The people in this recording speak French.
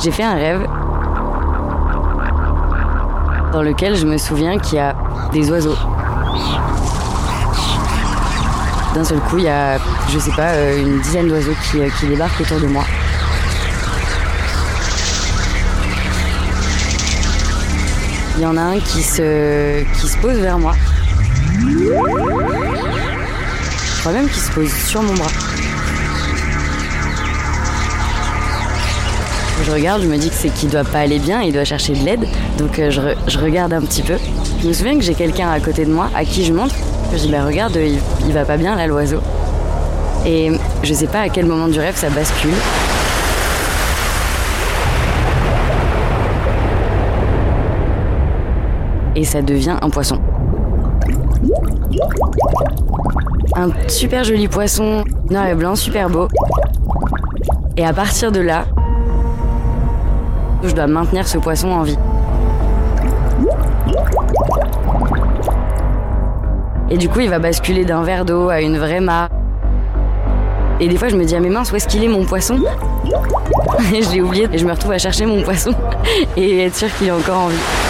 J'ai fait un rêve dans lequel je me souviens qu'il y a des oiseaux. D'un seul coup, il y a, je sais pas, une dizaine d'oiseaux qui débarquent autour de moi. Il y en a un qui se pose vers moi. Je crois même qu'il se pose sur mon bras. Je regarde, je me dis que c'est qu'il doit pas aller bien, il doit chercher de l'aide. Donc je regarde un petit peu. Je me souviens que j'ai quelqu'un à côté de moi à qui je montre. Je dis regarde, il va pas bien là l'oiseau. Et je sais pas à quel moment du rêve ça bascule. Et ça devient un poisson. Un super joli poisson, noir et blanc, super beau. Et à partir de là, je dois maintenir ce poisson en vie. Et du coup, il va basculer d'un verre d'eau à une vraie mare. Et des fois, je me dis, ah mais mince, où est-ce qu'il est mon poisson ? Et je l'ai oublié, et je me retrouve à chercher mon poisson et être sûre qu'il est encore en vie.